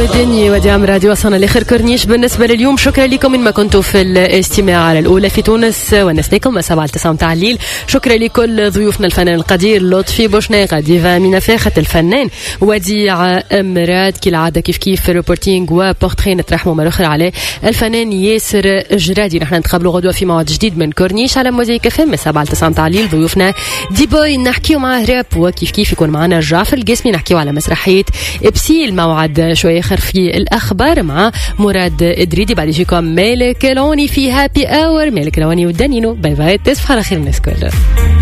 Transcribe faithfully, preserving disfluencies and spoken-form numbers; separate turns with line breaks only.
الدنيا ودعم راديو وصلنا لاخر كورنيش بالنسبه لليوم. شكرا لكم من ما كنتوا في الاستماع على الاولى في تونس ونسناكم من سبعة لتسعة متاع الليل. شكرا لكل ضيوفنا الفنان القدير لطفي بوشناقه، ديفا مينا فاخت، الفنان وديع امراد كالعاده كيف كيف في الريبورتينغ وبورتري نترحموا مره اخرى عليه الفنان ياسر جرادي. نحن نتقابلوا غدوه في موعد جديد من كورنيش على موزيك اف ام من سبعة لتسعة متاع الليل. ضيوفنا دي بوي نحكيو معاه راب، وكيف كيف يكون معنا جعفر القاسمي نحكيو على مسرحيه بسيل. موعد شويه اخر في الاخبار مع مراد ادريدي. بعد يجيكم مالك لوني في هابي اور، مالك لوني ودانينو. باي باي، تصبحوا على خير الناس كلها.